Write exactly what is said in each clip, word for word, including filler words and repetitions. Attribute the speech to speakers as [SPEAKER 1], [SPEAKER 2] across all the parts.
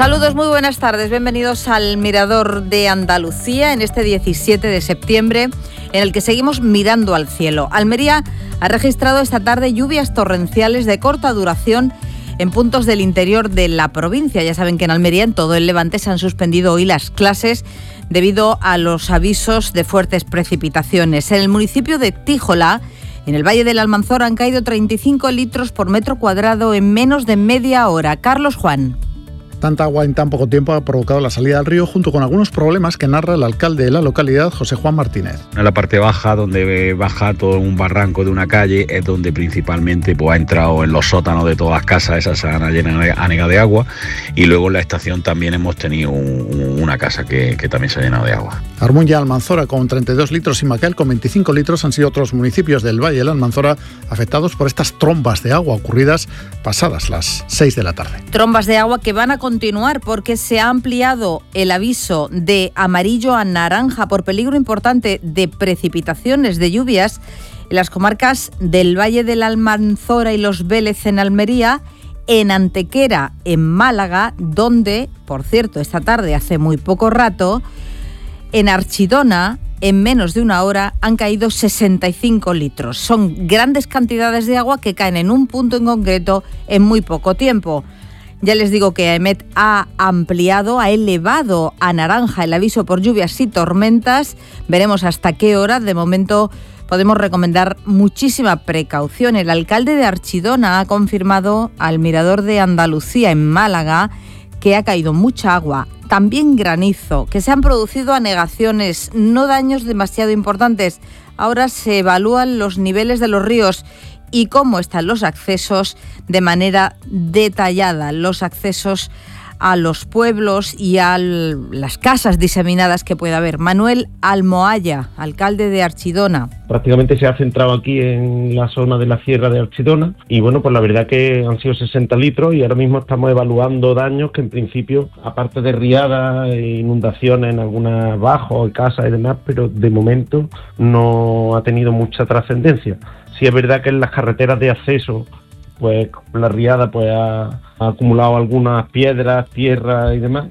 [SPEAKER 1] Saludos, muy buenas tardes. Bienvenidos al Mirador de Andalucía en este diecisiete de septiembre, en el que seguimos mirando al cielo. Almería ha registrado esta tarde lluvias torrenciales de corta duración en puntos del interior de la provincia. Ya saben que en Almería, en todo el Levante, se han suspendido hoy las clases debido a los avisos de fuertes precipitaciones. En el municipio de Tíjola, en el Valle del Almanzora, han caído treinta y cinco litros por metro cuadrado en menos de media hora. Carlos Juan.
[SPEAKER 2] Tanta agua en tan poco tiempo ha provocado la salida al río, junto con algunos problemas que narra el alcalde de la localidad, José Juan Martínez.
[SPEAKER 3] En la parte baja, donde baja todo un barranco de una calle, es donde principalmente pues, ha entrado en los sótanos de todas las casas, esa se han anegado de agua, y luego en la estación también hemos tenido un, una casa que, que también se ha llenado de agua.
[SPEAKER 2] Armuña, Almanzora con treinta y dos litros y Macael con veinticinco litros han sido otros municipios del Valle del Almanzora afectados por estas trombas de agua ocurridas pasadas las seis de la tarde.
[SPEAKER 1] Trombas de agua que van a continuar porque se ha ampliado el aviso de amarillo a naranja por peligro importante de precipitaciones, de lluvias, en las comarcas del Valle del Almanzora y Los Vélez en Almería, en Antequera en Málaga, donde, por cierto, esta tarde, hace muy poco rato, en Archidona, en menos de una hora, han caído sesenta y cinco litros. Son grandes cantidades de agua que caen en un punto en concreto en muy poco tiempo. Ya les digo que AEMET ha ampliado, ha elevado a naranja el aviso por lluvias y tormentas. Veremos hasta qué hora. De momento podemos recomendar muchísima precaución. El alcalde de Archidona ha confirmado al Mirador de Andalucía en Málaga que ha caído mucha agua, también granizo, que se han producido anegaciones, no daños demasiado importantes. Ahora se evalúan los niveles de los ríos y cómo están los accesos de manera detallada, los accesos a los pueblos y a las casas diseminadas que pueda haber. Manuel Almohaya, alcalde de Archidona.
[SPEAKER 4] Prácticamente se ha centrado aquí en la zona de la sierra de Archidona y bueno, pues la verdad que han sido sesenta litros y ahora mismo estamos evaluando daños que en principio, aparte de riadas e inundaciones en algunas bajos, casas y demás, pero de momento no ha tenido mucha trascendencia. Sí es verdad que en las carreteras de acceso, pues la riada pues ha, ha acumulado algunas piedras, tierra y demás.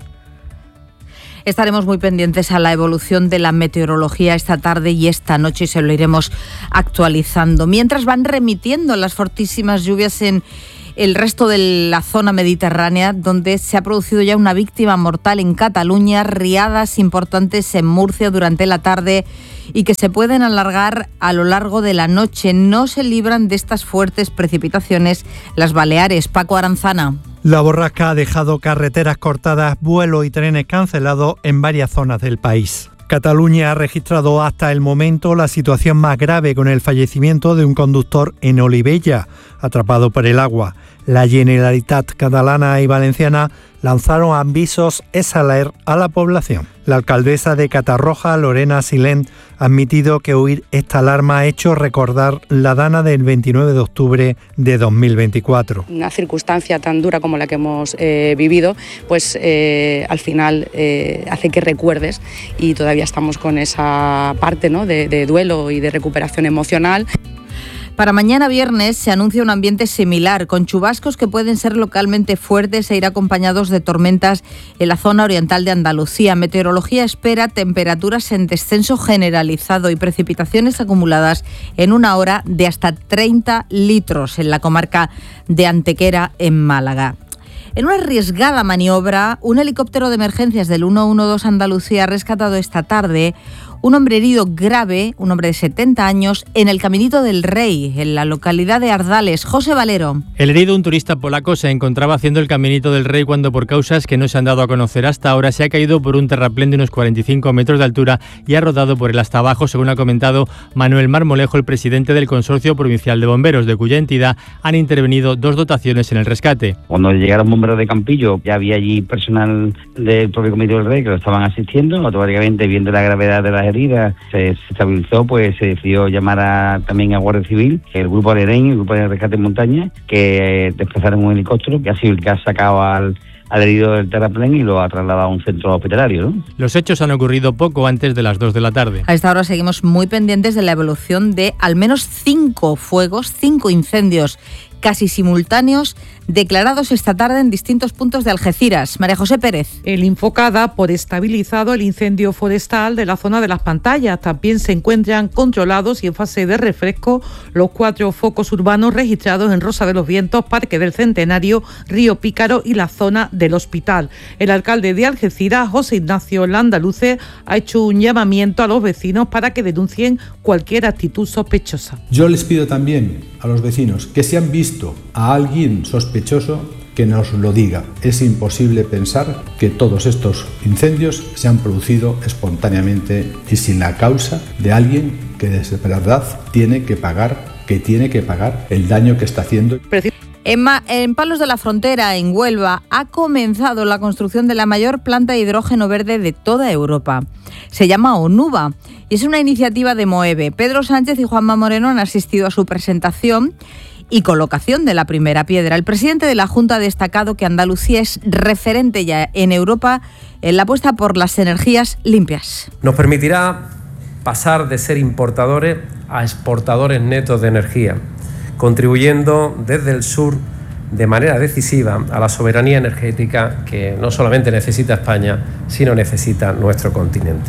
[SPEAKER 1] Estaremos muy pendientes a la evolución de la meteorología esta tarde y esta noche y se lo iremos actualizando. Mientras van remitiendo las fortísimas lluvias en el resto de la zona mediterránea, donde se ha producido ya una víctima mortal en Cataluña, riadas importantes en Murcia durante la tarde y que se pueden alargar a lo largo de la noche. No se libran de estas fuertes precipitaciones las Baleares. Paco Aranzana.
[SPEAKER 5] La borrasca ha dejado carreteras cortadas, vuelos y trenes cancelados en varias zonas del país. Cataluña ha registrado hasta el momento la situación más grave con el fallecimiento de un conductor en Olivella, atrapado por el agua. La Generalitat catalana y valenciana lanzaron avisos exaler a la población. La alcaldesa de Catarroja, Lorena Silent, ha admitido que oír esta alarma ha hecho recordar la dana del veintinueve de octubre de dos mil veinticuatro.
[SPEAKER 6] Una circunstancia tan dura como la que hemos eh, vivido, pues eh, al final eh, hace que recuerdes y todavía estamos con esa parte, ¿no?, de, de duelo y de recuperación emocional.
[SPEAKER 1] Para mañana viernes se anuncia un ambiente similar, con chubascos que pueden ser localmente fuertes e ir acompañados de tormentas en la zona oriental de Andalucía. Meteorología espera temperaturas en descenso generalizado y precipitaciones acumuladas en una hora de hasta treinta litros en la comarca de Antequera, en Málaga. En una arriesgada maniobra, un helicóptero de emergencias del ciento doce Andalucía ha rescatado esta tarde un hombre herido grave, un hombre de setenta años, en el Caminito del Rey, en la localidad de Ardales. José Valero.
[SPEAKER 7] El herido, un turista polaco, se encontraba haciendo el Caminito del Rey cuando, por causas que no se han dado a conocer hasta ahora, se ha caído por un terraplén de unos cuarenta y cinco metros de altura y ha rodado por el hasta abajo, según ha comentado Manuel Marmolejo, el presidente del Consorcio Provincial de Bomberos, de cuya entidad han intervenido dos dotaciones en el rescate.
[SPEAKER 8] Cuando llegaron bomberos de Campillo, ya había allí personal del propio Caminito del Rey que lo estaban asistiendo. Automáticamente, viendo la gravedad de las heridas, se, se estabilizó, pues se decidió llamar a, también a Guardia Civil, el grupo de Arereño, el grupo de rescate en montaña, que eh, desplazaron un helicóptero que ha sido el que ha sacado al, al herido del terraplén y lo ha trasladado a un centro hospitalario, ¿no?
[SPEAKER 7] Los hechos han ocurrido poco antes de las dos de la tarde.
[SPEAKER 1] A esta hora seguimos muy pendientes de la evolución de al menos cinco fuegos, cinco incendios casi simultáneos declarados esta tarde en distintos puntos de Algeciras. María José Pérez.
[SPEAKER 9] El Infoca da por estabilizado el incendio forestal de la zona de las Pantallas. También se encuentran controlados y en fase de refresco los cuatro focos urbanos registrados en Rosa de los Vientos, Parque del Centenario, Río Pícaro y la zona del Hospital. El alcalde de Algeciras, José Ignacio Landaluce, ha hecho un llamamiento a los vecinos para que denuncien cualquier actitud sospechosa.
[SPEAKER 10] Yo les pido también a los vecinos que si han visto a alguien sospechoso, que nos lo diga. Es imposible pensar que todos estos incendios se han producido espontáneamente y sin la causa de alguien que de verdad tiene que pagar, que tiene que pagar el daño que está haciendo.
[SPEAKER 1] En, Ma- en Palos de la Frontera, en Huelva, ha comenzado la construcción de la mayor planta de hidrógeno verde de toda Europa. Se llama ONUVA y es una iniciativa de Moeve. Pedro Sánchez y Juanma Moreno han asistido a su presentación y colocación de la primera piedra. El presidente de la Junta ha destacado que Andalucía es referente ya en Europa en la apuesta por las energías limpias.
[SPEAKER 11] Nos permitirá pasar de ser importadores a exportadores netos de energía, contribuyendo desde el sur de manera decisiva a la soberanía energética que no solamente necesita España, sino necesita nuestro continente.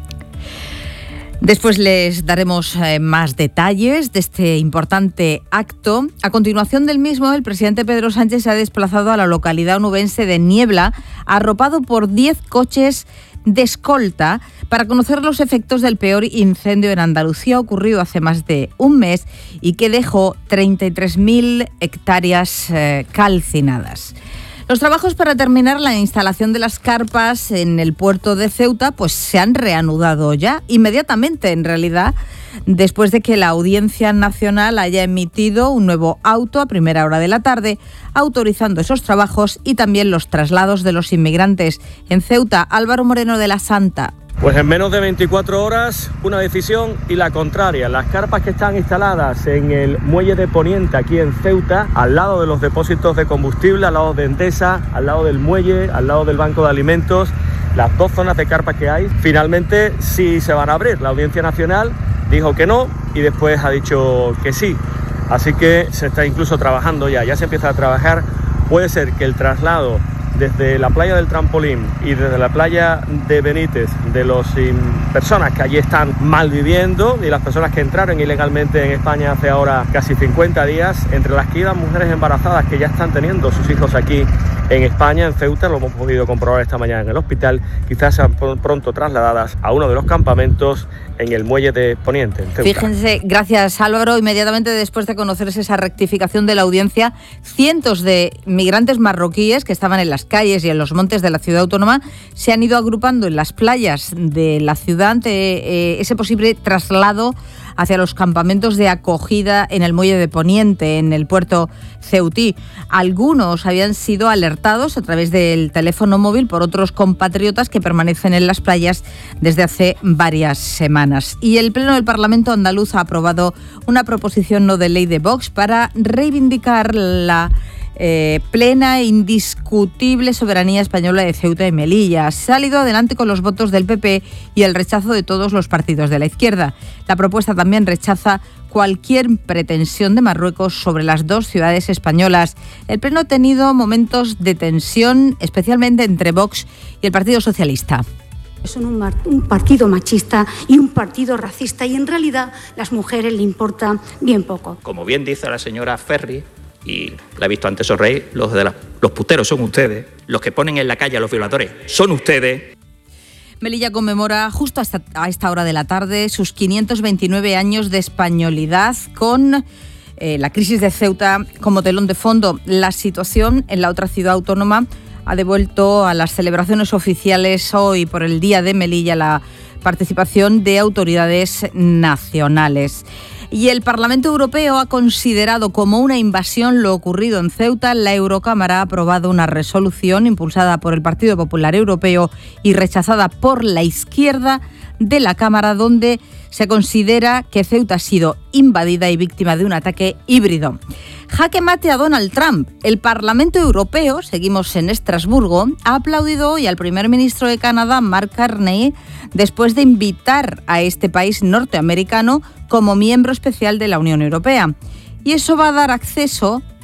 [SPEAKER 1] Después les daremos eh, más detalles de este importante acto. A continuación del mismo, el presidente Pedro Sánchez se ha desplazado a la localidad onubense de Niebla, arropado por diez coches de escolta para conocer los efectos del peor incendio en Andalucía ocurrido hace más de un mes y que dejó treinta y tres mil hectáreas eh, calcinadas. Los trabajos para terminar la instalación de las carpas en el puerto de Ceuta pues se han reanudado ya, inmediatamente en realidad, después de que la Audiencia Nacional haya emitido un nuevo auto a primera hora de la tarde, autorizando esos trabajos y también los traslados de los inmigrantes. En Ceuta, Álvaro Moreno de la Santa.
[SPEAKER 12] Pues en menos de veinticuatro horas, una decisión y la contraria. Las carpas que están instaladas en el muelle de Poniente, aquí en Ceuta, al lado de los depósitos de combustible, al lado de Endesa, al lado del muelle, al lado del Banco de Alimentos, las dos zonas de carpas que hay, finalmente sí se van a abrir. La Audiencia Nacional dijo que no y después ha dicho que sí. Así que se está incluso trabajando ya, ya se empieza a trabajar. Puede ser que el traslado desde la playa del Trampolín y desde la playa de Benítez, de las personas que allí están mal viviendo y las personas que entraron ilegalmente en España hace ahora casi cincuenta días, entre las que iban mujeres embarazadas que ya están teniendo sus hijos aquí en España, en Ceuta, lo hemos podido comprobar esta mañana en el hospital, quizás sean pronto trasladadas a uno de los campamentos en el muelle de Poniente, en Ceuta.
[SPEAKER 1] Fíjense, gracias Álvaro, inmediatamente después de conocerse esa rectificación de la audiencia, cientos de migrantes marroquíes que estaban en las calles y en los montes de la ciudad autónoma se han ido agrupando en las playas de la ciudad ante eh, ese posible traslado hacia los campamentos de acogida en el muelle de Poniente, en el puerto ceutí. Algunos habían sido alertados a través del teléfono móvil por otros compatriotas que permanecen en las playas desde hace varias semanas. Y el Pleno del Parlamento andaluz ha aprobado una proposición no de ley de Vox para reivindicar la Eh, plena e indiscutible soberanía española de Ceuta y Melilla. Ha salido adelante con los votos del P P y el rechazo de todos los partidos de la izquierda. La propuesta también rechaza cualquier pretensión de Marruecos sobre las dos ciudades españolas. El Pleno ha tenido momentos de tensión, especialmente entre Vox y el Partido Socialista.
[SPEAKER 13] Son un, un partido machista y un partido racista y en realidad las mujeres le importa bien poco.
[SPEAKER 14] Como bien dice la señora Ferri, y la he visto antes sonreír, los, de la, los puteros son ustedes, los que ponen en la calle a los violadores son ustedes.
[SPEAKER 1] Melilla conmemora justo hasta a esta hora de la tarde sus quinientos veintinueve años de españolidad con eh, la crisis de Ceuta como telón de fondo. La situación en la otra ciudad autónoma ha devuelto a las celebraciones oficiales hoy por el Día de Melilla la participación de autoridades nacionales. Y el Parlamento Europeo ha considerado como una invasión lo ocurrido en Ceuta. La Eurocámara ha aprobado una resolución impulsada por el Partido Popular Europeo y rechazada por la izquierda de la Cámara, donde se considera que Ceuta ha sido invadida y víctima de un ataque híbrido. Jaque mate a Donald Trump. El Parlamento Europeo, seguimos en Estrasburgo, ha aplaudido hoy al primer ministro de Canadá, Mark Carney, después de invitar a este país norteamericano como miembro especial de la Unión Europea. Y eso va a dar acceso,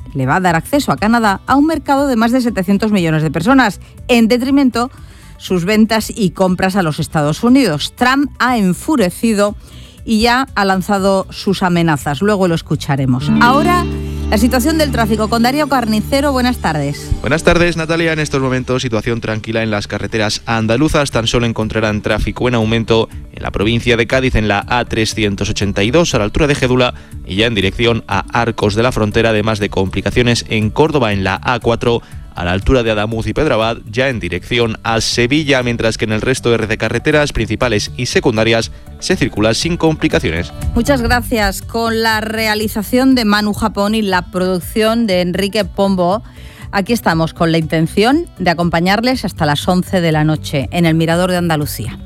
[SPEAKER 1] le va a dar acceso a Canadá a un mercado de más de setecientos millones de personas, en detrimento sus ventas y compras a los Estados Unidos. Trump ha enfurecido y ya ha lanzado sus amenazas. Luego lo escucharemos. Ahora, la situación del tráfico con Darío Carnicero. Buenas tardes.
[SPEAKER 15] Buenas tardes, Natalia. En estos momentos, situación tranquila en las carreteras andaluzas. Tan solo encontrarán tráfico en aumento en la provincia de Cádiz, en la A trescientos ochenta y dos, a la altura de Gédula, y ya en dirección a Arcos de la Frontera, además de complicaciones en Córdoba, en la A cuatro, a la altura de Adamuz y Pedrabad, ya en dirección a Sevilla, mientras que en el resto de carreteras principales y secundarias se circula sin complicaciones.
[SPEAKER 1] Muchas gracias. Con la realización de Manu Japón y la producción de Enrique Pombo, aquí estamos con la intención de acompañarles hasta las once de la noche en el Mirador de Andalucía.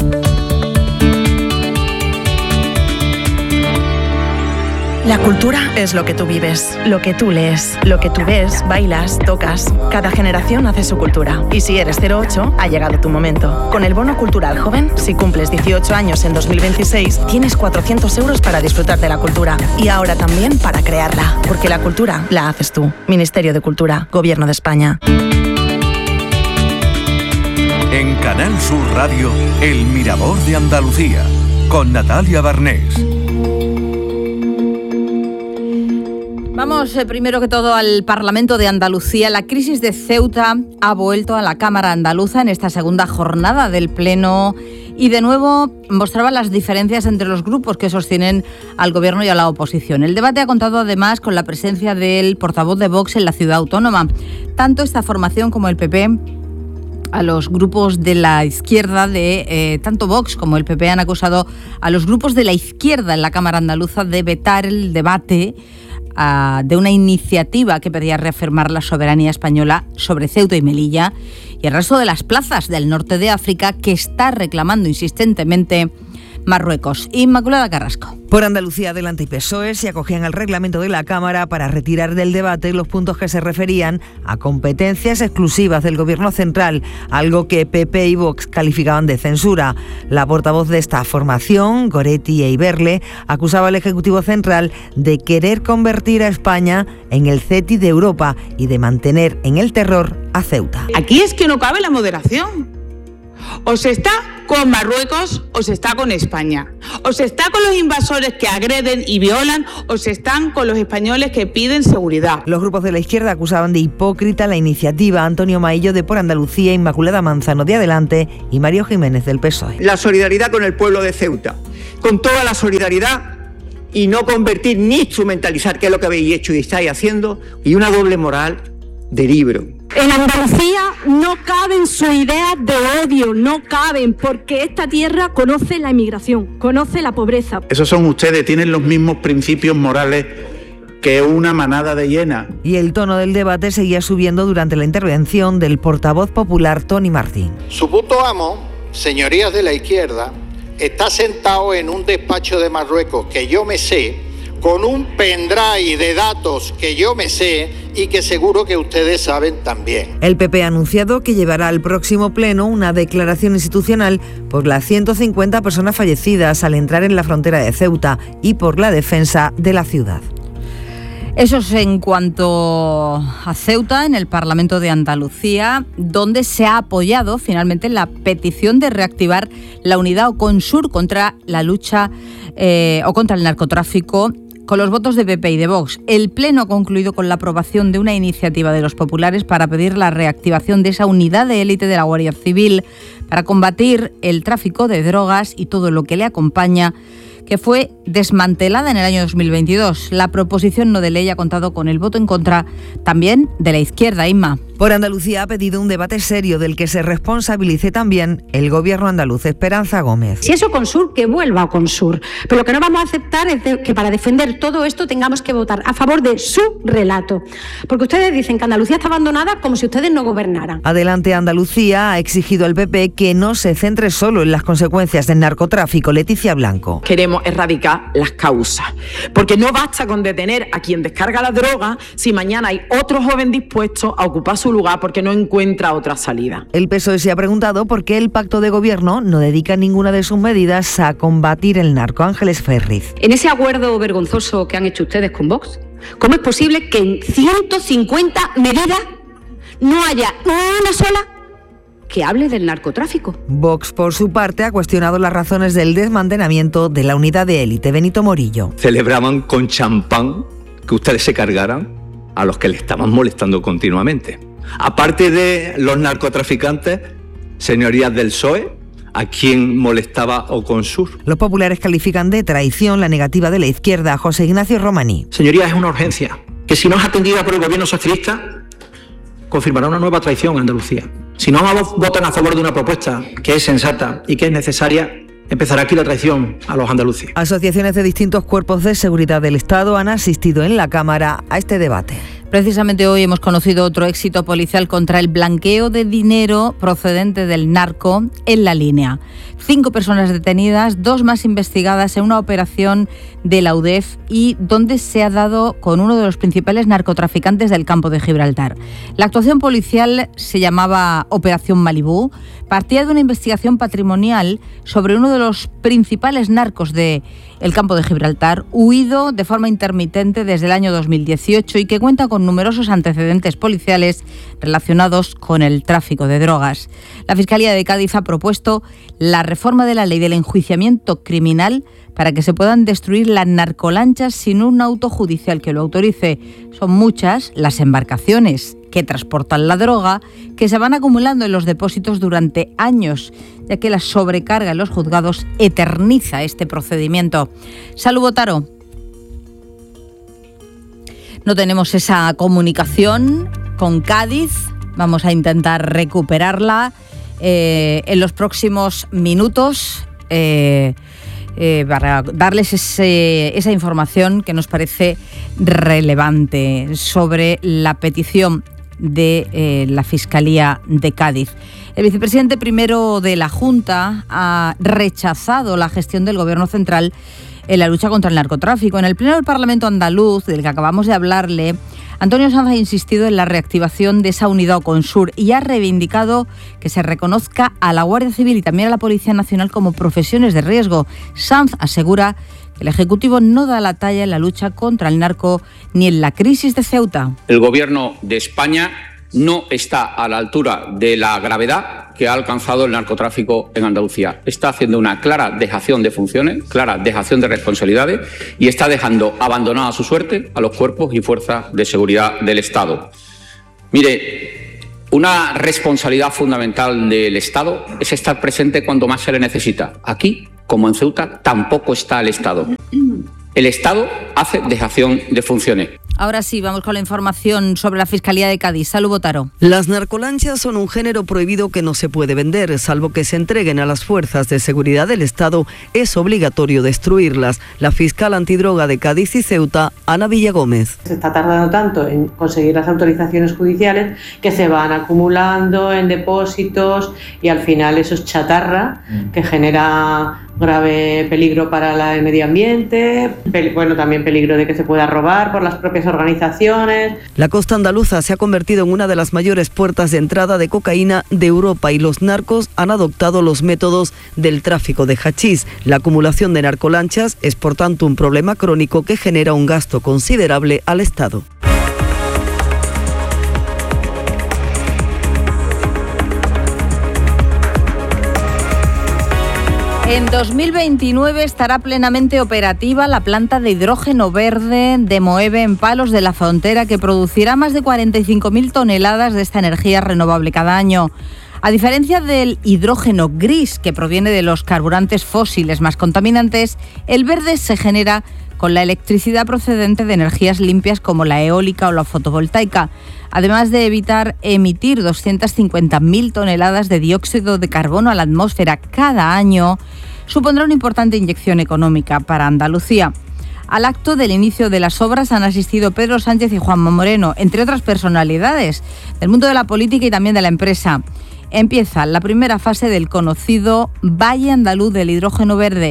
[SPEAKER 16] La cultura es lo que tú vives, lo que tú lees, lo que tú ves, bailas, tocas. Cada generación hace su cultura. Y si eres cero ocho, ha llegado tu momento. Con el Bono Cultural Joven, si cumples dieciocho años en dos mil veintiséis, tienes cuatrocientos euros para disfrutar de la cultura. Y ahora también para crearla. Porque la cultura la haces tú. Ministerio de Cultura, Gobierno de España.
[SPEAKER 17] En Canal Sur Radio, El Mirador de Andalucía, con Natalia Barnés.
[SPEAKER 1] Vamos eh, primero que todo al Parlamento de Andalucía. La crisis de Ceuta ha vuelto a la Cámara Andaluza en esta segunda jornada del Pleno y de nuevo mostraba las diferencias entre los grupos que sostienen al Gobierno y a la oposición. El debate ha contado además con la presencia del portavoz de Vox en la ciudad autónoma. Tanto esta formación como el P P, a los grupos de la izquierda, de eh, tanto Vox como el P P han acusado a los grupos de la izquierda en la Cámara Andaluza de vetar el debate Uh, de una iniciativa que pedía reafirmar la soberanía española sobre Ceuta y Melilla y el resto de las plazas del norte de África que está reclamando insistentemente Marruecos. Inmaculada Carrasco.
[SPEAKER 18] Por Andalucía Adelante y P S O E se acogían al reglamento de la Cámara para retirar del debate los puntos que se referían a competencias exclusivas del Gobierno central, algo que P P y Vox calificaban de censura. La portavoz de esta formación, Goretti e Iberle, acusaba al Ejecutivo Central de querer convertir a España en el CETI de Europa y de mantener en el terror a Ceuta.
[SPEAKER 19] Aquí es que no cabe la moderación. O se está con Marruecos o se está con España. O se está con los invasores que agreden y violan o se están con los españoles que piden seguridad.
[SPEAKER 18] Los grupos de la izquierda acusaban de hipócrita la iniciativa. Antonio Maillo de Por Andalucía, Inmaculada Manzano de Adelante y Mario Jiménez del P S O E.
[SPEAKER 20] La solidaridad con el pueblo de Ceuta, con toda la solidaridad y no convertir ni instrumentalizar, que es lo que habéis hecho y estáis haciendo, y una doble moral de libro.
[SPEAKER 13] En Andalucía no caben sus ideas de odio, no caben, porque esta tierra conoce la inmigración, conoce la pobreza.
[SPEAKER 21] Esos son ustedes, tienen los mismos principios morales que una manada de hienas.
[SPEAKER 18] Y el tono del debate seguía subiendo durante la intervención del portavoz popular Tony Martín.
[SPEAKER 22] Su puto amo, señorías de la izquierda, está sentado en un despacho de Marruecos que yo me sé, con un pendrive de datos que yo me sé y que seguro que ustedes saben también.
[SPEAKER 18] El P P ha anunciado que llevará al próximo pleno una declaración institucional por las ciento cincuenta personas fallecidas al entrar en la frontera de Ceuta y por la defensa de la ciudad.
[SPEAKER 1] Eso es en cuanto a Ceuta, en el Parlamento de Andalucía, donde se ha apoyado finalmente la petición de reactivar la unidad Oconsur contra la lucha eh, o contra el narcotráfico, con los votos de P P y de Vox. El Pleno ha concluido con la aprobación de una iniciativa de los populares para pedir la reactivación de esa unidad de élite de la Guardia Civil para combatir el tráfico de drogas y todo lo que le acompaña, que fue desmantelada en el año dos mil veintidós. La proposición no de ley ha contado con el voto en contra también de la izquierda, Inma.
[SPEAKER 18] Por Andalucía ha pedido un debate serio del que se responsabilice también el Gobierno andaluz. Esperanza Gómez.
[SPEAKER 23] Si es Oconsur, que vuelva a Oconsur. Pero lo que no vamos a aceptar es de, que para defender todo esto tengamos que votar a favor de su relato. Porque ustedes dicen que Andalucía está abandonada como si ustedes no gobernaran.
[SPEAKER 18] Adelante Andalucía ha exigido al P P que no se centre solo en las consecuencias del narcotráfico. Leticia Blanco.
[SPEAKER 24] Queremos
[SPEAKER 2] debemos erradicar las causas. Porque no basta con detener a quien descarga la droga si mañana hay otro joven dispuesto a ocupar su lugar porque no encuentra otra salida.
[SPEAKER 18] El P S O E se ha preguntado por qué el pacto de gobierno no dedica ninguna de sus medidas a combatir el narco. Ángeles Ferriz.
[SPEAKER 23] En ese acuerdo vergonzoso que han hecho ustedes con Vox, ¿cómo es posible que en ciento cincuenta medidas no haya una sola que hable del narcotráfico?
[SPEAKER 18] Vox, por su parte, ha cuestionado las razones del desmantelamiento de la unidad de élite. Benito Morillo.
[SPEAKER 3] Celebraban con champán que ustedes se cargaran a los que le estaban molestando continuamente. Aparte de los narcotraficantes, señorías del P S O E, ¿a quién molestaba Oconsur?
[SPEAKER 18] Los populares califican de traición la negativa de la izquierda. José Ignacio Romaní.
[SPEAKER 4] Señorías, es una urgencia que si no es atendida por el gobierno socialista, confirmará una nueva traición a Andalucía. Si no votan a favor de una propuesta que es sensata y que es necesaria, empezará aquí la traición a los andaluces.
[SPEAKER 18] Asociaciones de distintos cuerpos de seguridad del Estado han asistido en la Cámara a este debate.
[SPEAKER 1] Precisamente hoy hemos conocido otro éxito policial contra el blanqueo de dinero procedente del narco en La Línea. Cinco personas detenidas, dos más investigadas en una operación de la U D E F y donde se ha dado con uno de los principales narcotraficantes del campo de Gibraltar. La actuación policial se llamaba Operación Malibú, partía de una investigación patrimonial sobre uno de los principales narcos de el campo de Gibraltar, huido de forma intermitente desde el año dos mil dieciocho y que cuenta con numerosos antecedentes policiales relacionados con el tráfico de drogas. La Fiscalía de Cádiz ha propuesto la reforma de la ley del enjuiciamiento criminal para que se puedan destruir las narcolanchas sin un auto judicial que lo autorice. Son muchas las embarcaciones que transportan la droga que se van acumulando en los depósitos durante años, ya que la sobrecarga en los juzgados eterniza este procedimiento. Salud, Botaro. No tenemos esa comunicación con Cádiz. Vamos a intentar recuperarla eh, en los próximos minutos eh, eh, para darles ese, esa información que nos parece relevante sobre la petición de eh, la Fiscalía de Cádiz. El vicepresidente primero de la Junta ha rechazado la gestión del Gobierno central en la lucha contra el narcotráfico. En el Pleno del Parlamento andaluz, del que acabamos de hablarle, Antonio Sanz ha insistido en la reactivación de esa unidad Oconsur y ha reivindicado que se reconozca a la Guardia Civil y también a la Policía Nacional como profesiones de riesgo. Sanz asegura que el Ejecutivo no da la talla en la lucha contra el narco ni en la crisis de Ceuta.
[SPEAKER 24] El Gobierno de España no está a la altura de la gravedad que ha alcanzado el narcotráfico en Andalucía. Está haciendo una clara dejación de funciones, clara dejación de responsabilidades y está dejando abandonada a su suerte a los cuerpos y fuerzas de seguridad del Estado. Mire, una responsabilidad fundamental del Estado es estar presente cuando más se le necesita. Aquí, como en Ceuta, tampoco está el Estado. El Estado hace dejación de funciones.
[SPEAKER 1] Ahora sí, vamos con la información sobre la Fiscalía de Cádiz. Salud, Botaro.
[SPEAKER 25] Las narcolanchas son un género prohibido que no se puede vender, salvo que se entreguen a las fuerzas de seguridad del Estado. Es obligatorio destruirlas. La fiscal antidroga de Cádiz y Ceuta, Ana Villagómez.
[SPEAKER 26] Se está tardando tanto en conseguir las autorizaciones judiciales que se van acumulando en depósitos y al final eso es chatarra que genera grave peligro para el medio ambiente, bueno, también peligro de que se pueda robar por las propias organizaciones.
[SPEAKER 25] La costa andaluza se ha convertido en una de las mayores puertas de entrada de cocaína de Europa y los narcos han adoptado los métodos del tráfico de hachís. La acumulación de narcolanchas es, por tanto, un problema crónico que genera un gasto considerable al Estado.
[SPEAKER 1] En dos mil veintinueve estará plenamente operativa la planta de hidrógeno verde de Moeve en Palos de la Frontera, que producirá más de cuarenta y cinco mil toneladas de esta energía renovable cada año. A diferencia del hidrógeno gris, que proviene de los carburantes fósiles más contaminantes, el verde se genera con la electricidad procedente de energías limpias como la eólica o la fotovoltaica, además de evitar emitir doscientas cincuenta mil toneladas de dióxido de carbono a la atmósfera cada año. Supondrá una importante inyección económica para Andalucía. Al acto del inicio de las obras han asistido Pedro Sánchez y Juanma Moreno, entre otras personalidades del mundo de la política y también de la empresa. Empieza la primera fase del conocido Valle Andaluz del Hidrógeno Verde,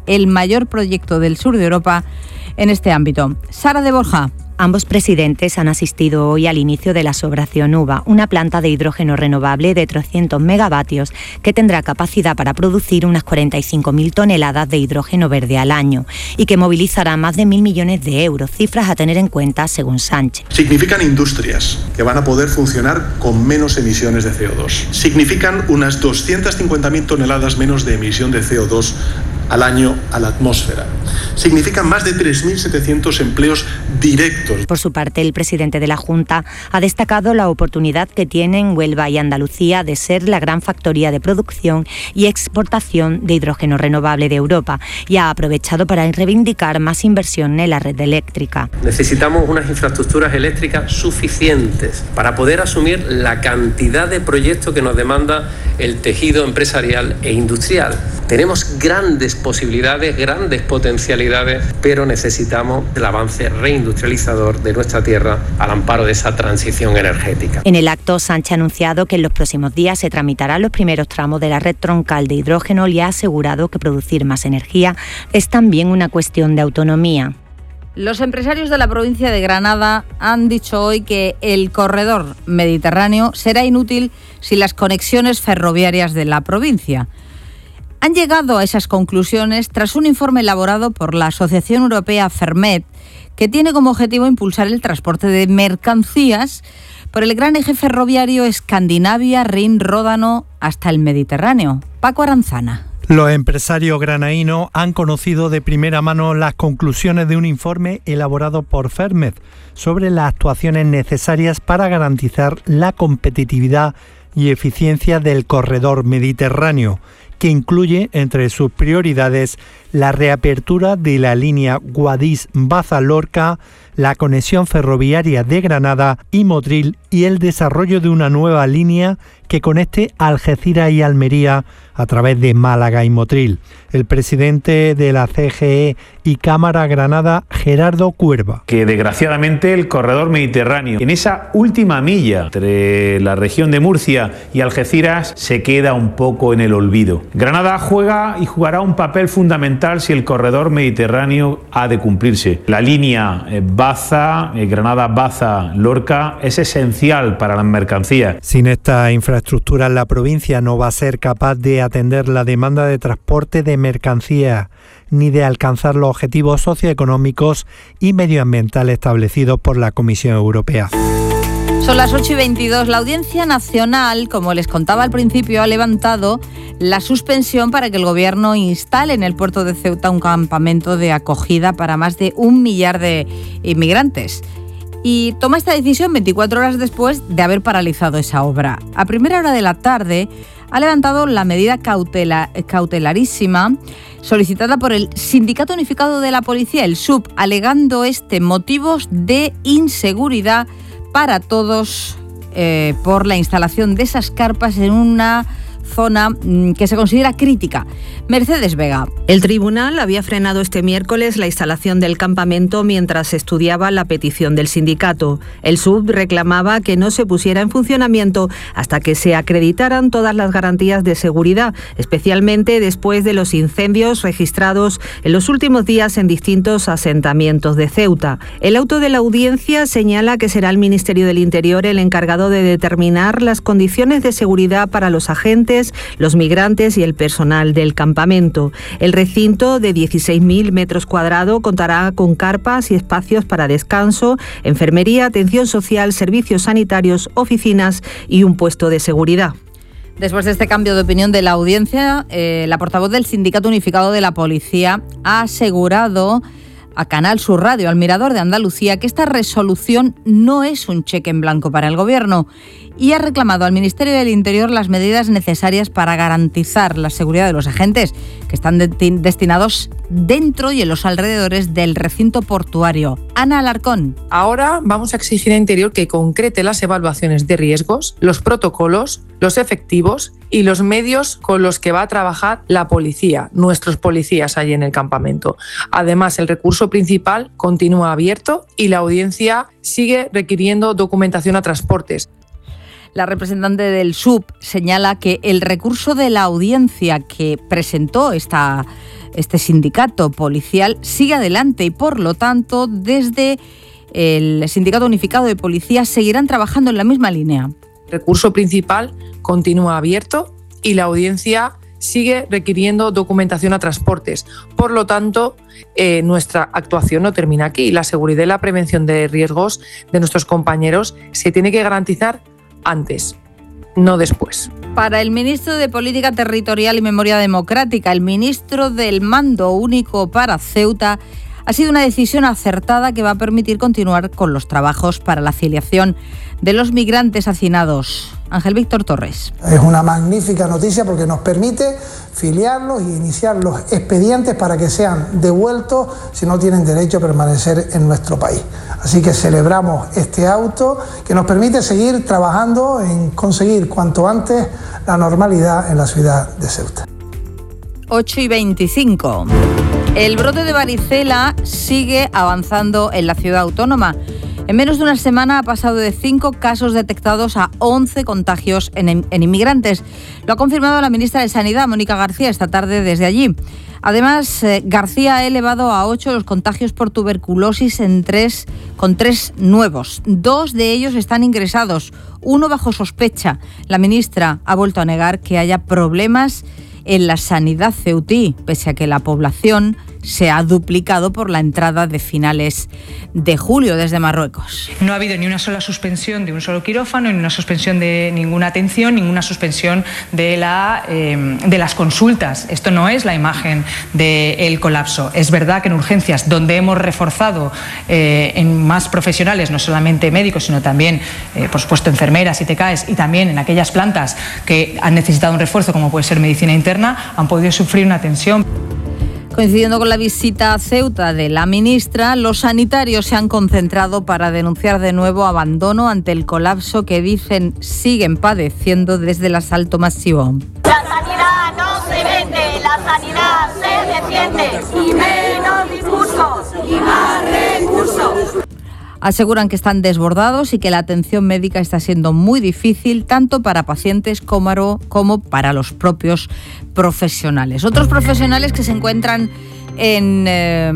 [SPEAKER 1] el mayor proyecto del sur de Europa en este ámbito. Sara de Borja.
[SPEAKER 5] Ambos presidentes han asistido hoy al inicio de la Operación Uva, una planta de hidrógeno renovable de trescientos megavatios que tendrá capacidad para producir unas cuarenta y cinco mil toneladas de hidrógeno verde al año y que movilizará más de mil millones de euros, cifras a tener en cuenta según Sánchez.
[SPEAKER 6] Significan industrias que van a poder funcionar con menos emisiones de C O dos. Significan unas doscientas cincuenta mil toneladas menos de emisión de C O dos al año a la atmósfera. Significan más de tres mil setecientos empleos directos.
[SPEAKER 5] Por su parte, el presidente de la Junta ha destacado la oportunidad que tienen Huelva y Andalucía de ser la gran factoría de producción y exportación de hidrógeno renovable de Europa y ha aprovechado para reivindicar más inversión en la red eléctrica.
[SPEAKER 11] Necesitamos unas infraestructuras eléctricas suficientes para poder asumir la cantidad de proyectos que nos demanda el tejido empresarial e industrial. Tenemos grandes posibilidades, grandes potencialidades, pero necesitamos el avance reindustrializador de nuestra tierra al amparo de esa transición energética.
[SPEAKER 5] En el acto, Sánchez ha anunciado que en los próximos días se tramitarán los primeros tramos de la red troncal de hidrógeno y ha asegurado que producir más energía es también una cuestión de autonomía.
[SPEAKER 1] Los empresarios de la provincia de Granada han dicho hoy que el corredor mediterráneo será inútil sin las conexiones ferroviarias de la provincia. Han llegado a esas conclusiones tras un informe elaborado por la Asociación Europea Fermet, que tiene como objetivo impulsar el transporte de mercancías por el gran eje ferroviario Escandinavia, Rin, Ródano hasta el Mediterráneo. Paco Aranzana.
[SPEAKER 7] Los empresarios granainos han conocido de primera mano las conclusiones de un informe elaborado por Fermet sobre las actuaciones necesarias para garantizar la competitividad y eficiencia del corredor mediterráneo, que incluye entre sus prioridades la reapertura de la línea Guadix-Baza-Lorca, la conexión ferroviaria de Granada y Motril y el desarrollo de una nueva línea que conecte Algeciras y Almería a través de Málaga y Motril. El presidente de la C G E y Cámara Granada, Gerardo Cuerva.
[SPEAKER 8] Que desgraciadamente el corredor mediterráneo, en esa última milla entre la región de Murcia y Algeciras, se queda un poco en el olvido. Granada juega y jugará un papel fundamental si el corredor mediterráneo ha de cumplirse. La línea eh, Baza, eh, Granada-Baza-Lorca es esencial para las mercancías.
[SPEAKER 7] Sin esta infraestructura, la provincia no va a ser capaz de atender la demanda de transporte de mercancías ni de alcanzar los objetivos socioeconómicos y medioambientales establecidos por la Comisión Europea.
[SPEAKER 1] Son las ocho y veintidós. La Audiencia Nacional, como les contaba al principio, ha levantado la suspensión para que el Gobierno instale en el puerto de Ceuta un campamento de acogida para más de un millar de inmigrantes. Y toma esta decisión veinticuatro horas después de haber paralizado esa obra. A primera hora de la tarde ha levantado la medida cautela, cautelarísima solicitada por el Sindicato Unificado de la Policía, el S U P, alegando este motivos de inseguridad para todos eh, por la instalación de esas carpas en una zona que se considera crítica. Mercedes Vega.
[SPEAKER 9] El tribunal había frenado este miércoles la instalación del campamento mientras estudiaba la petición del sindicato. El S U B reclamaba que no se pusiera en funcionamiento hasta que se acreditaran todas las garantías de seguridad, especialmente después de los incendios registrados en los últimos días en distintos asentamientos de Ceuta. El auto de la audiencia señala que será el Ministerio del Interior el encargado de determinar las condiciones de seguridad para los agentes, los migrantes y el personal del campamento. El recinto de dieciséis mil metros cuadrados contará con carpas y espacios para descanso, enfermería, atención social, servicios sanitarios, oficinas y un puesto de seguridad.
[SPEAKER 1] Después de este cambio de opinión de la audiencia, eh, la portavoz del Sindicato Unificado de la Policía ha asegurado a Canal Sur Radio, al Mirador de Andalucía, que esta resolución no es un cheque en blanco para el Gobierno y ha reclamado al Ministerio del Interior las medidas necesarias para garantizar la seguridad de los agentes que están de- destinados dentro y en los alrededores del recinto portuario. Ana Alarcón.
[SPEAKER 10] Ahora vamos a exigir a Interior que concrete las evaluaciones de riesgos, los protocolos, los efectivos y los medios con los que va a trabajar la policía, nuestros policías allí en el campamento. Además, el recurso principal continúa abierto y la audiencia sigue requiriendo documentación a transportes.
[SPEAKER 1] La representante del S U P señala que el recurso de la audiencia que presentó esta este sindicato policial sigue adelante y, por lo tanto, desde el Sindicato Unificado de Policías seguirán trabajando en la misma línea.
[SPEAKER 10] El recurso principal continúa abierto y la audiencia sigue requiriendo documentación a transportes. Por lo tanto, eh, nuestra actuación no termina aquí. La seguridad y la prevención de riesgos de nuestros compañeros se tiene que garantizar antes, no después.
[SPEAKER 1] Para el ministro de Política Territorial y Memoria Democrática, el ministro del Mando Único para Ceuta, ha sido una decisión acertada que va a permitir continuar con los trabajos para la afiliación de los migrantes hacinados. Ángel Víctor Torres.
[SPEAKER 12] Es una magnífica noticia porque nos permite filiarlos y iniciar los expedientes para que sean devueltos si no tienen derecho a permanecer en nuestro país. Así que celebramos este auto que nos permite seguir trabajando en conseguir cuanto antes la normalidad en la ciudad de Ceuta.
[SPEAKER 1] ocho y veinticinco. El brote de varicela sigue avanzando en la ciudad autónoma. En menos de una semana ha pasado de cinco casos detectados a once contagios en, en inmigrantes. Lo ha confirmado la ministra de Sanidad, Mónica García, esta tarde desde allí. Además, eh, García ha elevado a ocho los contagios por tuberculosis en tres, con tres nuevos. Dos de ellos están ingresados, uno bajo sospecha. La ministra ha vuelto a negar que haya problemas en la sanidad ceutí, pese a que la población se ha duplicado por la entrada de finales de julio desde Marruecos.
[SPEAKER 14] No ha habido ni una sola suspensión de un solo quirófano, ni una suspensión de ninguna atención, ninguna suspensión de, la, eh, de las consultas. Esto no es la imagen del colapso. Es verdad que en urgencias, donde hemos reforzado eh, en más profesionales, no solamente médicos, sino también, eh, por supuesto, enfermeras y T K Es, y también en aquellas plantas que han necesitado un refuerzo, como puede ser medicina interna, han podido sufrir una tensión.
[SPEAKER 1] Coincidiendo con la visita a Ceuta de la ministra, los sanitarios se han concentrado para denunciar de nuevo abandono ante el colapso que dicen siguen padeciendo desde el asalto masivo.
[SPEAKER 15] La sanidad no se vende, la sanidad se defiende. Y menos discursos y más recursos.
[SPEAKER 1] Aseguran que están desbordados y que la atención médica está siendo muy difícil tanto para pacientes como, como para los propios profesionales. Otros profesionales que se encuentran en, eh,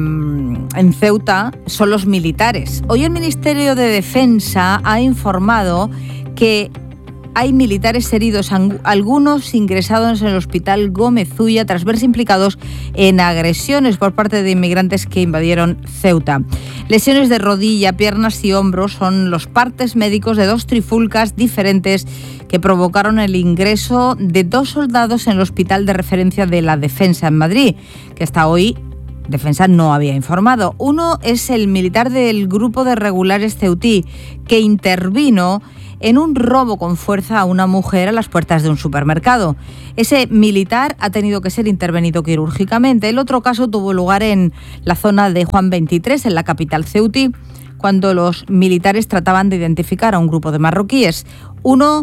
[SPEAKER 1] en Ceuta son los militares. Hoy el Ministerio de Defensa ha informado que hay militares heridos, algunos ingresados en el Hospital Gómez Zulla tras verse implicados en agresiones por parte de inmigrantes que invadieron Ceuta. Lesiones de rodilla, piernas y hombros son los partes médicos de dos trifulcas diferentes que provocaron el ingreso de dos soldados en el Hospital de Referencia de la Defensa en Madrid, que hasta hoy Defensa no había informado. Uno es el militar del Grupo de Regulares Ceutí, que intervino en un robo con fuerza a una mujer a las puertas de un supermercado. Ese militar ha tenido que ser intervenido quirúrgicamente. El otro caso tuvo lugar en la zona de Juan veintitrés, en la capital ceutí, cuando los militares trataban de identificar a un grupo de marroquíes. Uno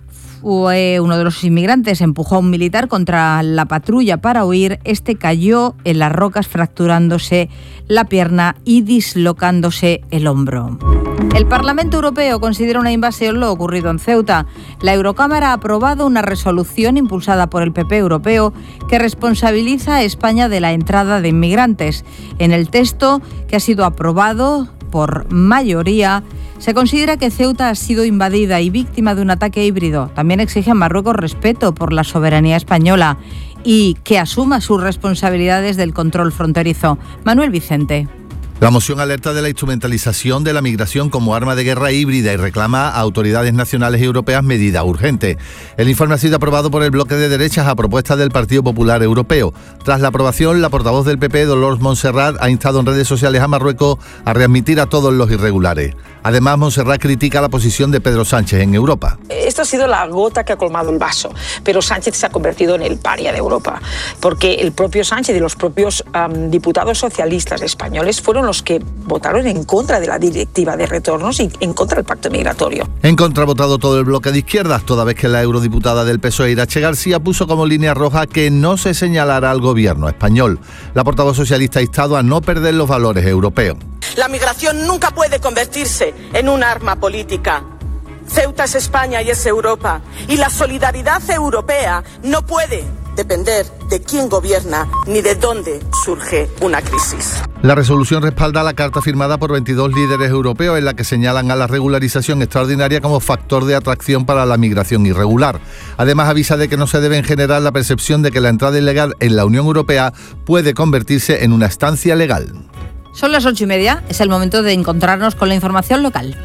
[SPEAKER 1] fue uno de los inmigrantes, empujó a un militar contra la patrulla para huir. Este cayó en las rocas fracturándose la pierna y dislocándose el hombro. El Parlamento Europeo considera una invasión lo ocurrido en Ceuta. La Eurocámara ha aprobado una resolución impulsada por el P P europeo que responsabiliza a España de la entrada de inmigrantes. En el texto, que ha sido aprobado por mayoría, se considera que Ceuta ha sido invadida y víctima de un ataque híbrido. También exige a Marruecos respeto por la soberanía española y que asuma sus responsabilidades del control fronterizo. Manuel Vicente.
[SPEAKER 16] La moción alerta de la instrumentalización de la migración como arma de guerra híbrida y reclama a autoridades nacionales y europeas medidas urgentes. El informe ha sido aprobado por el bloque de derechas a propuesta del Partido Popular Europeo. Tras la aprobación, la portavoz del P P, Dolors Montserrat, ha instado en redes sociales a Marruecos a readmitir a todos los irregulares. Además, Montserrat critica la posición de Pedro Sánchez en Europa.
[SPEAKER 17] Esto ha sido la gota que ha colmado el vaso, pero Sánchez se ha convertido en el paria de Europa, porque el propio Sánchez y los propios um, diputados socialistas españoles fueron los que votaron en contra de la directiva de retornos y en contra del pacto migratorio.
[SPEAKER 16] En contra ha votado todo el bloque de izquierdas, toda vez que la eurodiputada del P S O E, Irache García, puso como línea roja que no se señalará al gobierno español. La portavoz socialista ha instado a no perder los valores europeos.
[SPEAKER 19] La migración nunca puede convertirse en un arma política.
[SPEAKER 2] Ceuta es España y es Europa. Y la solidaridad europea no puede depender de quién gobierna ni de dónde surge una crisis.
[SPEAKER 16] La resolución respalda la carta firmada por veintidós líderes europeos en la que señalan a la regularización extraordinaria como factor de atracción para la migración irregular. Además, avisa de que no se debe generar la percepción de que la entrada ilegal en la Unión Europea puede convertirse en una estancia legal.
[SPEAKER 1] Son las ocho y media, es el momento de encontrarnos con la información local.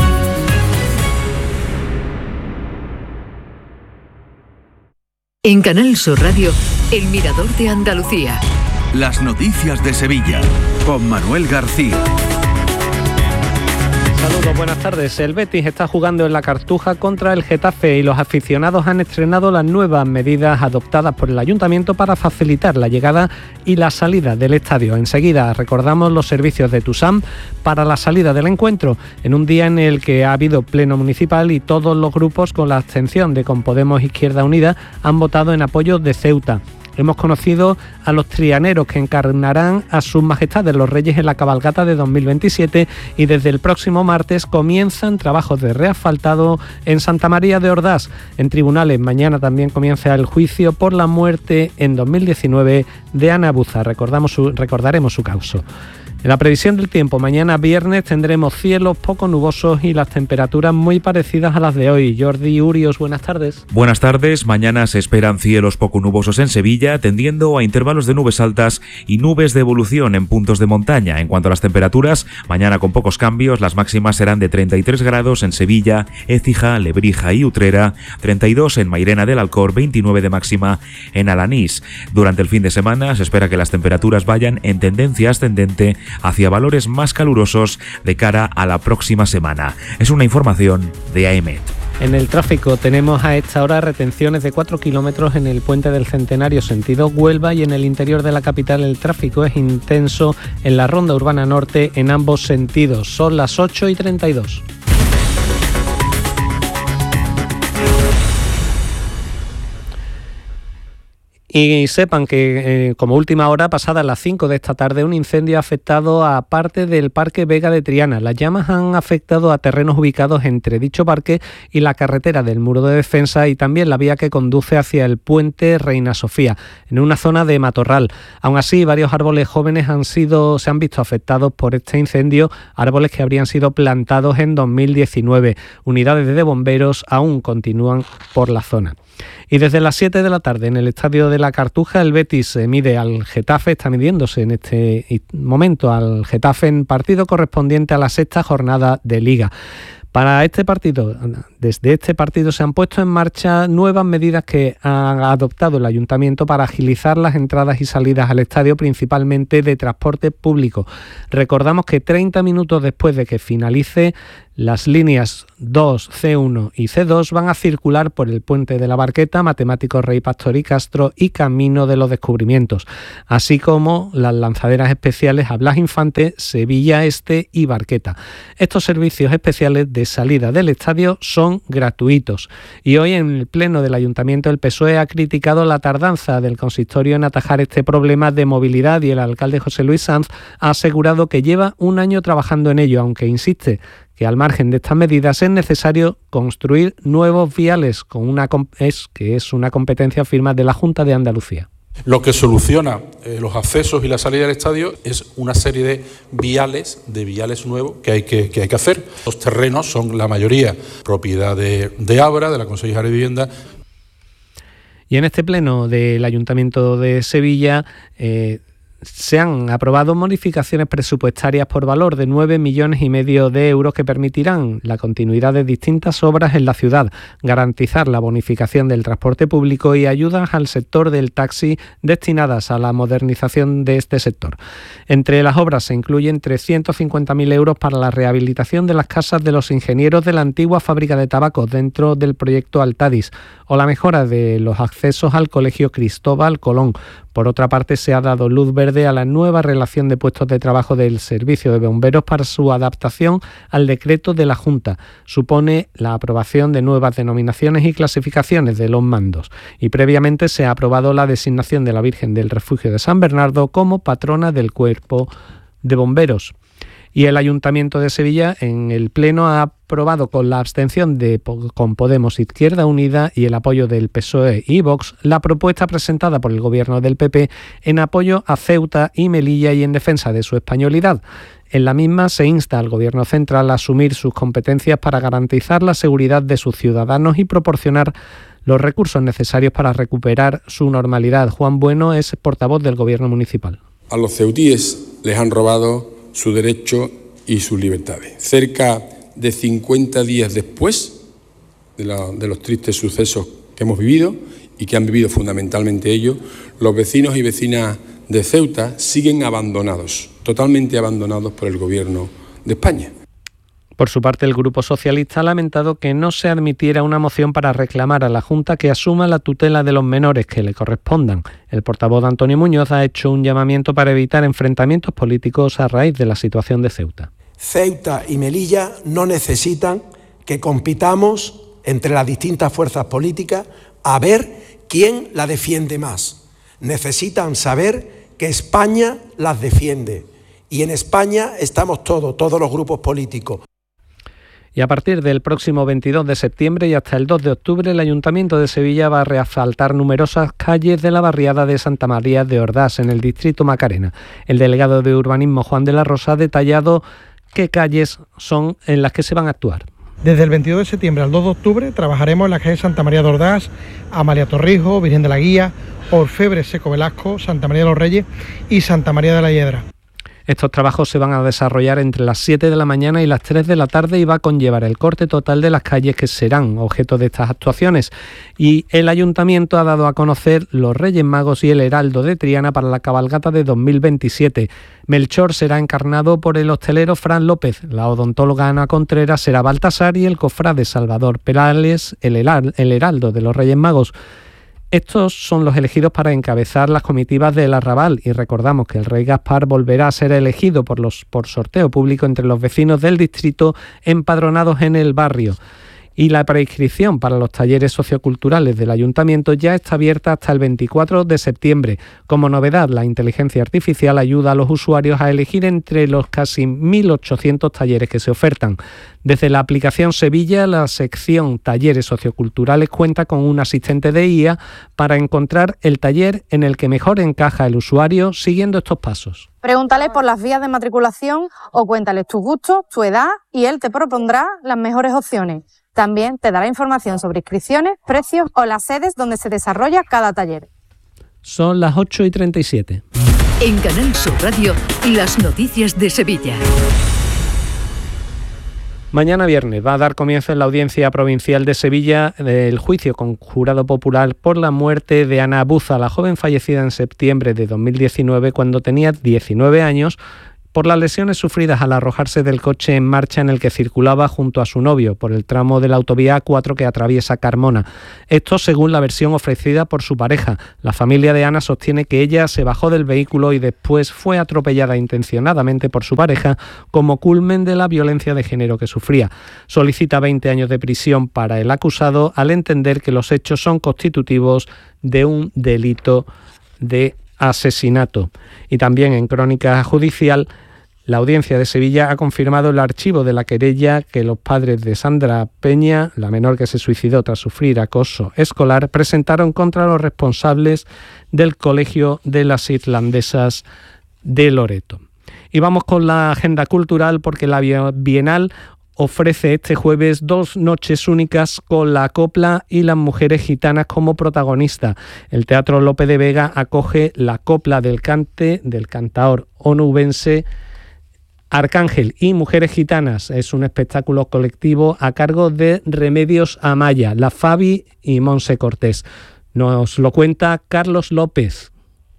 [SPEAKER 13] En Canal Sur Radio, El Mirador de Andalucía.
[SPEAKER 19] Las noticias de Sevilla, con Manuel García.
[SPEAKER 20] Saludos, buenas tardes. El Betis está jugando en la Cartuja contra el Getafe y los aficionados han estrenado las nuevas medidas adoptadas por el Ayuntamiento para facilitar la llegada y la salida del estadio. Enseguida recordamos los servicios de TUSAM para la salida del encuentro, en un día en el que ha habido pleno municipal y todos los grupos, con la abstención de Con Podemos Izquierda Unida, han votado en apoyo de Ceuta. Hemos conocido a los trianeros que encarnarán a sus majestades los reyes en la cabalgata de dos mil veintisiete y desde el próximo martes comienzan trabajos de reasfaltado en Santa María de Ordás. En tribunales mañana también comienza el juicio por la muerte en dos mil diecinueve de Ana Buza. Recordamos su, recordaremos su causa. En la previsión del tiempo, mañana viernes tendremos cielos poco nubosos y las temperaturas muy parecidas a las de hoy. Jordi Urios, buenas tardes.
[SPEAKER 21] Buenas tardes. Mañana se esperan cielos poco nubosos en Sevilla, tendiendo a intervalos de nubes altas y nubes de evolución en puntos de montaña. En cuanto a las temperaturas, mañana con pocos cambios, las máximas serán de treinta y tres grados en Sevilla, Écija, Lebrija y Utrera, treinta y dos en Mairena del Alcor, veintinueve de máxima en Alanís. Durante el fin de semana se espera que las temperaturas vayan en tendencia ascendente hacia valores más calurosos de cara a la próxima semana. Es una información de AEMET.
[SPEAKER 20] En el tráfico tenemos a esta hora retenciones de cuatro kilómetros en el puente del Centenario sentido Huelva y en el interior de la capital el tráfico es intenso en la ronda urbana norte en ambos sentidos. Son las ocho y treinta y dos. Y sepan que eh, como última hora, pasadas las cinco de esta tarde, un incendio ha afectado a parte del Parque Vega de Triana. Las llamas han afectado a terrenos ubicados entre dicho parque y la carretera del Muro de Defensa y también la vía que conduce hacia el puente Reina Sofía, en una zona de matorral. Aún así, varios árboles jóvenes han sido, se han visto afectados por este incendio, árboles que habrían sido plantados en dos mil diecinueve. Unidades de bomberos aún continúan por la zona. Y desde las siete de la tarde en el estadio de la Cartuja el Betis se mide al Getafe, está midiéndose en este momento al Getafe en partido correspondiente a la sexta jornada de Liga. Para este partido, desde este partido se han puesto en marcha nuevas medidas que ha adoptado el Ayuntamiento para agilizar las entradas y salidas al estadio, principalmente de transporte público. Recordamos que treinta minutos después de que finalice, las líneas dos, ce uno y ce dos van a circular por el Puente de la Barqueta, Matemático Rey Pastor y Castro y Camino de los Descubrimientos, así como las lanzaderas especiales a Blas Infante, Sevilla Este y Barqueta. Estos servicios especiales de salida del estadio son gratuitos y hoy en el Pleno del Ayuntamiento el P S O E ha criticado la tardanza del consistorio en atajar este problema de movilidad y el alcalde José Luis Sanz ha asegurado que lleva un año trabajando en ello, aunque insiste que al margen de estas medidas es necesario construir nuevos viales, con una es que es una competencia firme de la Junta de Andalucía.
[SPEAKER 22] Lo que soluciona eh, los accesos y la salida del estadio es una serie de viales, de viales nuevos que hay que, que, hay que hacer. Los terrenos son la mayoría propiedad de, de Abra, de la Consejería de Vivienda.
[SPEAKER 20] Y en este pleno del Ayuntamiento de Sevilla eh, se han aprobado modificaciones presupuestarias por valor de nueve millones y medio de euros que permitirán la continuidad de distintas obras en la ciudad, garantizar la bonificación del transporte público y ayudas al sector del taxi destinadas a la modernización de este sector. Entre las obras se incluyen trescientos cincuenta mil euros para la rehabilitación de las casas de los ingenieros de la antigua fábrica de tabaco dentro del proyecto Altadis o la mejora de los accesos al Colegio Cristóbal Colón. Por otra parte, se ha dado luz verde a la nueva relación de puestos de trabajo del Servicio de Bomberos para su adaptación al decreto de la Junta. Supone la aprobación de nuevas denominaciones y clasificaciones de los mandos. Y previamente se ha aprobado la designación de la Virgen del Refugio de San Bernardo como patrona del Cuerpo de Bomberos. Y el Ayuntamiento de Sevilla, en el Pleno, ha aprobado con la abstención de con Podemos, Izquierda Unida y el apoyo del P S O E y Vox la propuesta presentada por el gobierno del P P en apoyo a Ceuta y Melilla y en defensa de su españolidad. En la misma se insta al Gobierno central a asumir sus competencias para garantizar la seguridad de sus ciudadanos y proporcionar los recursos necesarios para recuperar su normalidad. Juan Bueno es portavoz del Gobierno municipal.
[SPEAKER 3] A los ceutíes les han robado su derecho y sus libertades. Cerca de cincuenta días después de, la, de los tristes sucesos que hemos vivido y que han vivido fundamentalmente ellos, los vecinos y vecinas de Ceuta siguen abandonados, totalmente abandonados por el Gobierno de España.
[SPEAKER 20] Por su parte, el Grupo Socialista ha lamentado que no se admitiera una moción para reclamar a la Junta que asuma la tutela de los menores que le correspondan. El portavoz Antonio Muñoz ha hecho un llamamiento para evitar enfrentamientos políticos a raíz de la situación de Ceuta.
[SPEAKER 4] Ceuta y Melilla no necesitan que compitamos entre las distintas fuerzas políticas a ver quién la defiende más. Necesitan saber que España las defiende. Y en España estamos todos, todos los grupos políticos.
[SPEAKER 20] Y a partir del próximo veintidós de septiembre y hasta el dos de octubre, el Ayuntamiento de Sevilla va a reasfaltar numerosas calles de la barriada de Santa María de Ordás, en el distrito Macarena. El delegado de Urbanismo, Juan de la Rosa, ha detallado qué calles son en las que se van a actuar.
[SPEAKER 18] Desde el veintidós de septiembre al dos de octubre trabajaremos en las calles Santa María de Ordás, Amalia Torrijos, Virgen de la Guía, Orfebre Seco Velasco, Santa María de los Reyes y Santa María de la Hiedra.
[SPEAKER 20] Estos trabajos se van a desarrollar entre las siete de la mañana y las tres de la tarde y va a conllevar el corte total de las calles que serán objeto de estas actuaciones. Y el Ayuntamiento ha dado a conocer los Reyes Magos y el Heraldo de Triana para la cabalgata de dos mil veintisiete. Melchor será encarnado por el hostelero Fran López, la odontóloga Ana Contreras será Baltasar y el cofrade Salvador Perales, el Heraldo de los Reyes Magos. Estos son los elegidos para encabezar las comitivas del Arrabal y recordamos que el Rey Gaspar volverá a ser elegido por, los, por sorteo público entre los vecinos del distrito empadronados en el barrio. Y la preinscripción para los talleres socioculturales del Ayuntamiento ya está abierta hasta el veinticuatro de septiembre. Como novedad, la inteligencia artificial ayuda a los usuarios a elegir entre los casi mil ochocientos talleres que se ofertan. Desde la aplicación Sevilla, la sección Talleres Socioculturales cuenta con un asistente de I A para encontrar el taller en el que mejor encaja el usuario siguiendo estos pasos.
[SPEAKER 23] Pregúntale por las vías de matriculación o cuéntales tus gustos, tu edad y él te propondrá las mejores opciones. También te dará información sobre inscripciones, precios o las sedes donde se desarrolla cada taller.
[SPEAKER 20] Son las ocho y treinta y siete.
[SPEAKER 13] En Canal Sur Radio, las noticias de Sevilla.
[SPEAKER 20] Mañana viernes va a dar comienzo en la Audiencia Provincial de Sevilla el juicio con jurado popular por la muerte de Ana Buza, la joven fallecida en septiembre de dos mil diecinueve cuando tenía diecinueve años, por las lesiones sufridas al arrojarse del coche en marcha en el que circulaba junto a su novio por el tramo de la autovía A cuatro que atraviesa Carmona. Esto según la versión ofrecida por su pareja. La familia de Ana sostiene que ella se bajó del vehículo y después fue atropellada intencionadamente por su pareja como culmen de la violencia de género que sufría. Solicita veinte años de prisión para el acusado al entender que los hechos son constitutivos de un delito de asesinato. Y también en crónica judicial, la Audiencia de Sevilla ha confirmado el archivo de la querella que los padres de Sandra Peña, la menor que se suicidó tras sufrir acoso escolar, presentaron contra los responsables del Colegio de las Irlandesas de Loreto. Y vamos con la agenda cultural porque la Bienal ofrece este jueves dos noches únicas con la copla y las mujeres gitanas como protagonistas. El Teatro Lope de Vega acoge la copla del cante del cantaor onubense Arcángel y Mujeres Gitanas. Es un espectáculo colectivo a cargo de Remedios Amaya, La Fabi y Monse Cortés. Nos lo cuenta Carlos López.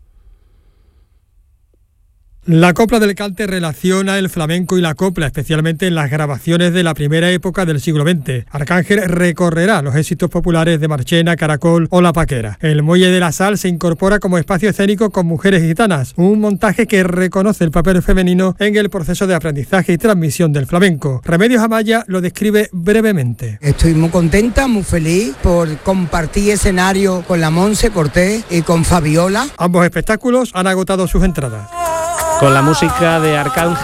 [SPEAKER 24] La copla del cante relaciona el flamenco y la copla, especialmente en las grabaciones de la primera época del siglo veinte. Arcángel recorrerá los éxitos populares de Marchena, Caracol o La Paquera. El Muelle de la Sal se incorpora como espacio escénico con Mujeres Gitanas, un montaje que reconoce el papel femenino en el proceso de aprendizaje y transmisión del flamenco. Remedios Amaya lo describe brevemente.
[SPEAKER 26] Estoy muy contenta, muy feliz por compartir escenario con la Monse Cortés y con Fabiola.
[SPEAKER 24] Ambos espectáculos han agotado sus entradas.
[SPEAKER 20] Con la música de Arcángel